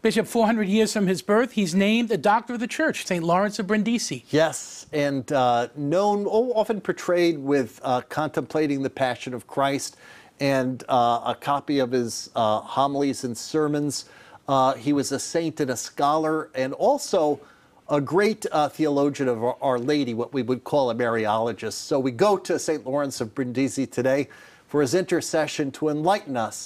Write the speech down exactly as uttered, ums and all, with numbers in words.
Bishop, four hundred years from his birth, he's named a doctor of the church, Saint Lawrence of Brindisi. Yes, and uh, known, oh, often portrayed with uh, contemplating the Passion of Christ, and uh, a copy of his uh, homilies and sermons. Uh, he was a saint and a scholar, and also a great uh, theologian of Our, Our Lady, what we would call a Mariologist. So we go to Saint Lawrence of Brindisi today for his intercession to enlighten us